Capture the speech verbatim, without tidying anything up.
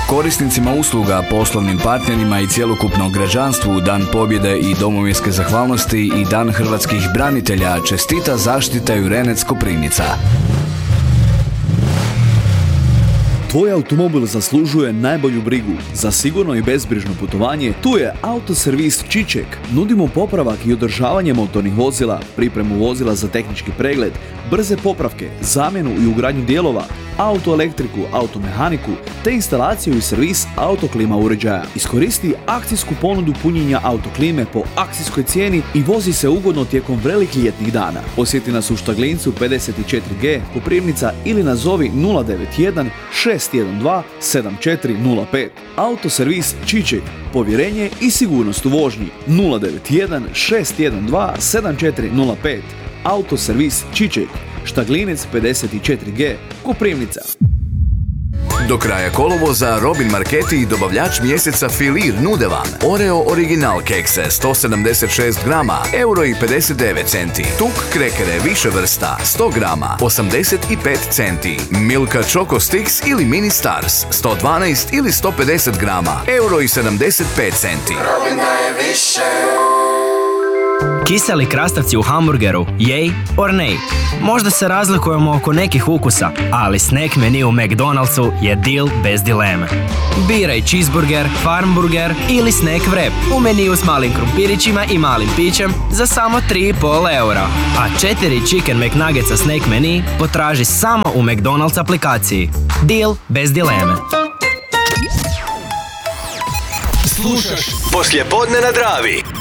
Korisnicima usluga, poslovnim partnerima i cjelokupnom građanstvu u Dan pobjede i domovinske zahvalnosti i Dan hrvatskih branitelja čestita Zaštita Jurenec Koprivnica. Tvoj automobil zaslužuje najbolju brigu. Za sigurno i bezbrižno putovanje tu je Autoservis Čiček. Nudimo popravak i održavanje motornih vozila, pripremu vozila za tehnički pregled, brze popravke, zamjenu i ugradnju dijelova, autoelektriku, automehaniku te instalaciju i servis autoklima uređaja. Iskoristi akcijsku ponudu punjenja autoklime po akcijskoj cijeni i vozi se ugodno tijekom velikih ljetnih dana. Posjeti nas u Štaglincu pedeset četiri G, Koprivnica ili nazovi nula devet jedan šest jedan dva sedam četiri nula pet. Autoservis Čiček. Povjerenje i sigurnost u vožnji. nula devet jedan šest jedan dva sedam četiri nula pet. Autoservis Čiček. Štaglinec pedeset četiri G, Koprivnica. Do kraja kolovoza Robin Marketi i dobavljač mjeseca Filir nude vam Oreo Original kekse sto sedamdeset šest grama, euro i pedeset devet centi. Tuk krekere više vrsta sto grama, osamdeset pet centi. Milka Choco Sticks ili Mini Stars sto dvanaest ili sto pedeset grama, euro i sedamdeset pet centi. Robin daje više. Kiseli krastavci u hamburgeru, jej or nej? Možda se razlikujemo oko nekih ukusa, ali snack menu u McDonald'su je deal bez dileme. Biraj cheeseburger, farmburger ili snack wrap u meniju s malim krumpirićima i malim pićem za samo tri i pol eura. A četiri chicken McNuggetsa snack menu potraži samo u McDonald's aplikaciji. Deal bez dileme. Slušaš Poslijepodne na Dravi.